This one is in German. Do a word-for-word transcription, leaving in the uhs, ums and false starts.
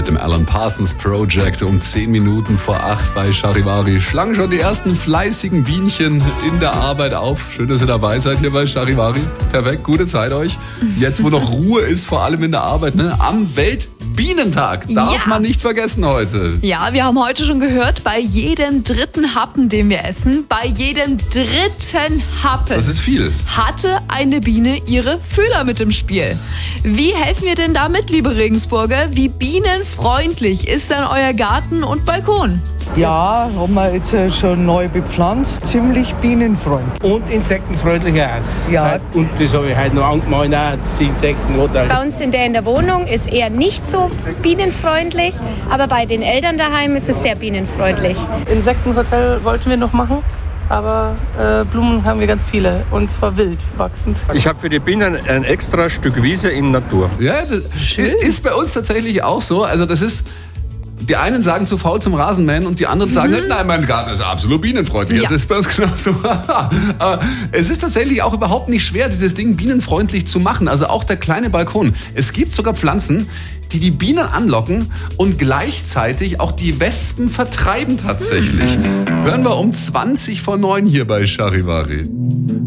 mit dem Alan Parsons Project um zehn Minuten vor acht bei Charivari. Schlagen schon die ersten fleißigen Bienchen in der Arbeit auf. Schön, dass ihr dabei seid hier bei Charivari. Perfekt, gute Zeit euch. Jetzt, wo noch Ruhe ist, vor allem in der Arbeit, ne? Am Weltbienentag. Darf Ja. man nicht vergessen heute. Ja, wir haben heute schon gehört, bei jedem dritten Happen, den wir essen, bei jedem dritten Happen Das ist viel. hatte eine Biene ihre Fühler mit im Spiel. Wie helfen wir denn damit, liebe Regensburger? Wie bienenfreundlich ist denn euer Garten und Balkon? Ja, haben wir jetzt äh, schon neu bepflanzt, ziemlich bienenfreundlich. Und insektenfreundlicher aus. Ja. Seit- Und das habe ich heute noch angemalt, auch die Insekten. Oder? Bei uns in der, in der Wohnung ist eher nicht so bienenfreundlich, aber bei den Eltern daheim ist es sehr bienenfreundlich. Insektenhotel wollten wir noch machen, aber äh, Blumen haben wir ganz viele und zwar wild wachsend. Ich habe für die Bienen ein extra Stück Wiese in Natur. Ja, das ist bei uns tatsächlich auch so. Also das ist, die einen sagen zu faul zum Rasenmähen und die anderen sagen, nein, mein Garten ist absolut bienenfreundlich. Ja. Das ist bei uns genauso. Aber es ist tatsächlich auch überhaupt nicht schwer, dieses Ding bienenfreundlich zu machen. Also auch der kleine Balkon. Es gibt sogar Pflanzen, die die Bienen anlocken und gleichzeitig auch die Wespen vertreiben tatsächlich. Hören wir um zwanzig vor neun hier bei Charivari.